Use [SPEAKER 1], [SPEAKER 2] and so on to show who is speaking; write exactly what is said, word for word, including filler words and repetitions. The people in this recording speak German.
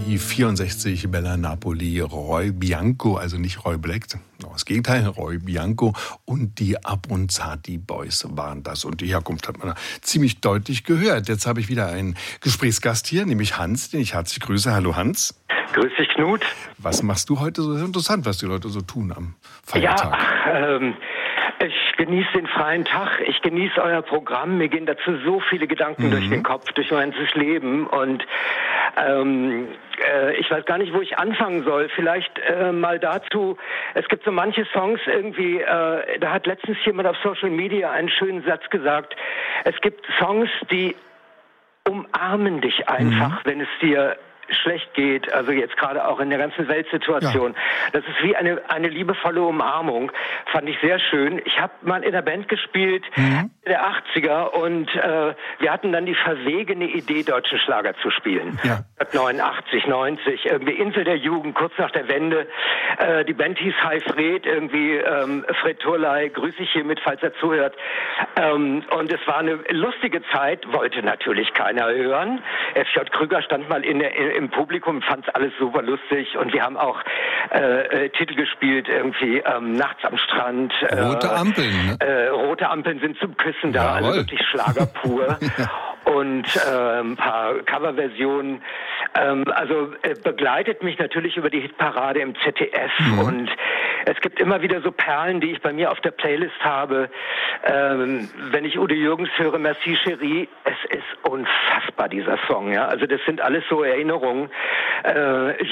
[SPEAKER 1] die vierundsechzig Bella Napoli, Roy Bianco, also nicht Roy Black, das Gegenteil, Roy Bianco und die Abronzati Boys waren das. Und die Herkunft hat man da ziemlich deutlich gehört. Jetzt habe ich wieder einen Gesprächsgast hier, nämlich Hans, den ich herzlich grüße. Hallo Hans.
[SPEAKER 2] Grüß dich, Knut.
[SPEAKER 1] Was machst du heute so interessant, was die Leute so tun am Feiertag?
[SPEAKER 2] Ja, ach, ähm, ich genieße den freien Tag, ich genieße euer Programm, mir gehen dazu so viele Gedanken mhm. durch den Kopf, durch mein ganzes Leben und ähm, äh, ich weiß gar nicht, wo ich anfangen soll. Vielleicht äh, mal dazu, es gibt so manche Songs irgendwie, äh, da hat letztens jemand auf Social Media einen schönen Satz gesagt, es gibt Songs, die umarmen dich einfach, mhm. wenn es dir schlecht geht, also jetzt gerade auch in der ganzen Weltsituation. Ja. Das ist wie eine eine liebevolle Umarmung. Fand ich sehr schön. Ich habe mal in der Band gespielt, mhm. in der achtziger und äh, wir hatten dann die verwegene Idee, deutsche Schlager zu spielen. Ja. neunundachtzig, neunzig, irgendwie Insel der Jugend, kurz nach der Wende. Äh, die Band hieß Hi Fred, irgendwie ähm, Fred Turley, grüße ich hiermit, falls er zuhört. Ähm, und es war eine lustige Zeit, wollte natürlich keiner hören. F J Krüger stand mal in der im Publikum, fand es alles super lustig und wir haben auch äh, äh, Titel gespielt, irgendwie ähm, Nachts am Strand. Äh,
[SPEAKER 1] Rote Ampeln, ne?
[SPEAKER 2] Äh, rote Ampeln sind zum Küssen da,
[SPEAKER 1] Jawohl.
[SPEAKER 2] also wirklich Schlager pur. Ja. Und äh, ein paar Coverversionen. Ähm, also äh, begleitet mich natürlich über die Hitparade im Z D F mhm. und es gibt immer wieder so Perlen, die ich bei mir auf der Playlist habe. Ähm, wenn ich Udo Jürgens höre, Merci Chérie, es ist unfassbar, dieser Song. Ja, also das sind alles so Erinnerungen. Äh,